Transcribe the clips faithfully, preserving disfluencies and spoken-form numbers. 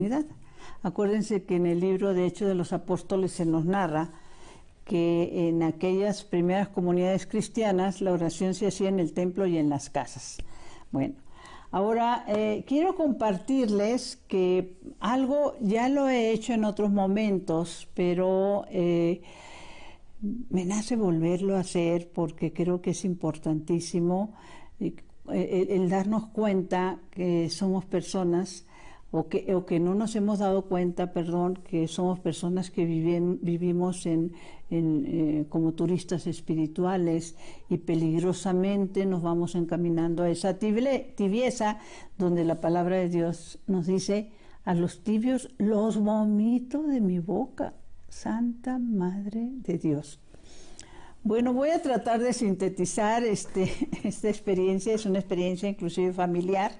comunidad. Acuérdense que en el libro de Hechos de los Apóstoles se nos narra que en aquellas primeras comunidades cristianas la oración se hacía en el templo y en las casas. Bueno, ahora eh, quiero compartirles que algo ya lo he hecho en otros momentos, pero eh, me nace volverlo a hacer porque creo que es importantísimo el, el, el darnos cuenta que somos personas o que, o que no nos hemos dado cuenta, perdón, que somos personas que viven, vivimos en, en, eh, como turistas espirituales y peligrosamente nos vamos encaminando a esa tibieza donde la palabra de Dios nos dice: a los tibios los vomito de mi boca, Santa Madre de Dios. Bueno, voy a tratar de sintetizar este, esta experiencia, es una experiencia inclusive familiar.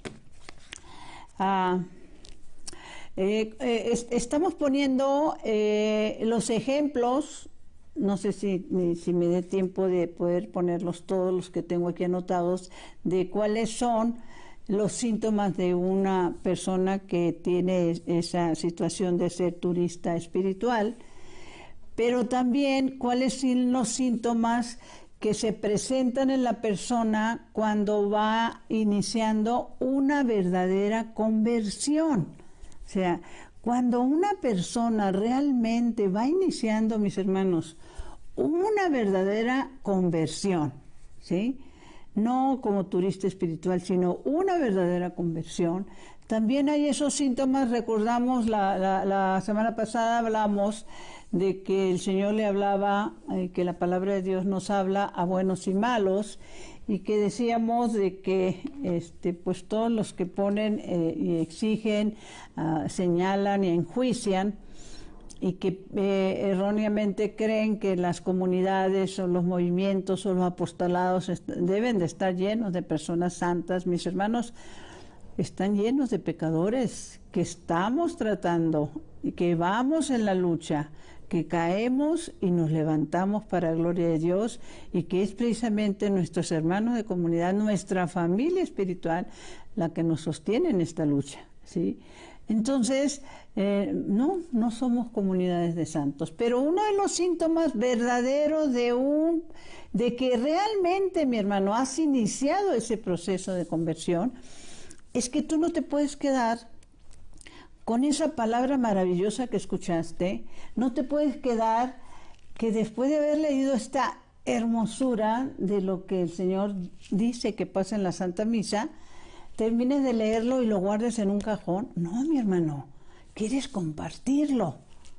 Ah, eh, eh, est estamos poniendo eh, los ejemplos, no sé si, si me dé tiempo de poder ponerlos todos los que tengo aquí anotados, de cuáles son los síntomas de una persona que tiene esa situación de ser turista espiritual, pero también cuáles son los síntomas que se presentan en la persona cuando va iniciando una verdadera conversión. O sea, cuando una persona realmente va iniciando, mis hermanos, una verdadera conversión, ¿sí? No como turista espiritual, sino una verdadera conversión. También hay esos síntomas, recordamos la, la, la semana pasada hablamos de que el Señor le hablaba, eh, que la palabra de Dios nos habla a buenos y malos, y que decíamos de que este, pues todos los que ponen eh, y exigen, uh, señalan y enjuician, y que eh, erróneamente creen que las comunidades o los movimientos o los apostolados deben de estar llenos de personas santas. Mis hermanos, están llenos de pecadores que estamos tratando y que vamos en la lucha, que caemos y nos levantamos para la gloria de Dios, y que es precisamente nuestros hermanos de comunidad, nuestra familia espiritual, la que nos sostiene en esta lucha, ¿sí? Entonces, eh, no, no somos comunidades de santos, pero uno de los síntomas verdaderos de un, de que realmente, mi hermano, has iniciado ese proceso de conversión, es que tú no te puedes quedar con esa palabra maravillosa que escuchaste, no te puedes quedar que después de haber leído esta hermosura de lo que el Señor dice que pasa en la Santa Misa, termines de leerlo y lo guardes en un cajón. No, mi hermano, quieres compartirlo.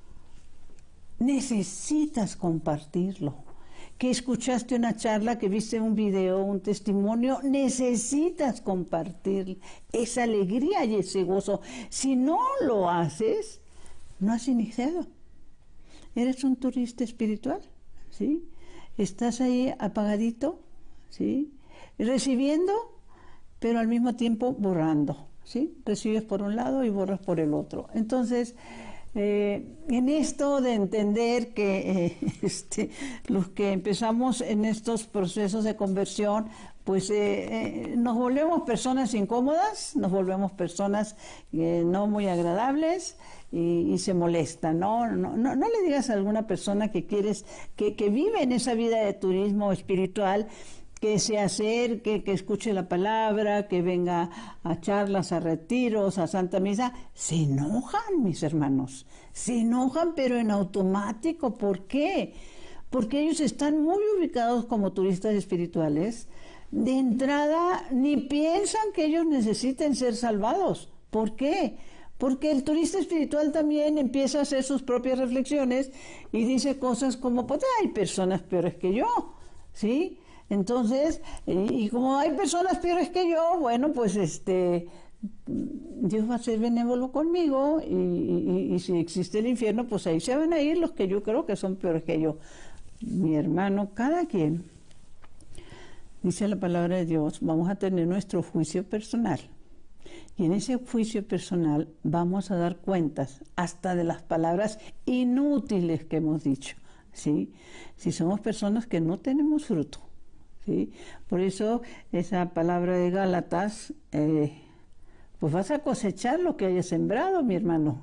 Necesitas compartirlo. Que escuchaste una charla, que viste un video, un testimonio, necesitas compartir esa alegría y ese gozo. Si no lo haces, no has iniciado. Eres un turista espiritual, ¿sí? Estás ahí apagadito, ¿sí? Recibiendo, pero al mismo tiempo borrando, ¿sí? Recibes por un lado y borras por el otro. Entonces, eh, en esto de entender que eh, este, los que empezamos en estos procesos de conversión, pues eh, eh, nos volvemos personas incómodas, nos volvemos personas eh, no muy agradables y, y se molestan, ¿no? No, no, no le digas a alguna persona que quieres, que, que vive en esa vida de turismo espiritual, que se acerque, que escuche la palabra, que venga a charlas, a retiros, a Santa Misa. Se enojan, mis hermanos, se enojan, pero en automático. ¿Por qué? Porque ellos están muy ubicados como turistas espirituales. De entrada, ni piensan que ellos necesiten ser salvados. ¿Por qué? Porque el turista espiritual también empieza a hacer sus propias reflexiones y dice cosas como, pues hay personas peores que yo, ¿sí? Entonces, y, y como hay personas peores que yo, bueno, pues este, Dios va a ser benévolo conmigo, y, y, y si existe el infierno, pues ahí se van a ir los que yo creo que son peores que yo. Mi hermano, cada quien, dice la palabra de Dios, vamos a tener nuestro juicio personal. Y en ese juicio personal vamos a dar cuentas hasta de las palabras inútiles que hemos dicho, ¿sí? Si somos personas que no tenemos fruto, ¿sí? Por eso esa palabra de Gálatas, eh, pues vas a cosechar lo que hayas sembrado, mi hermano.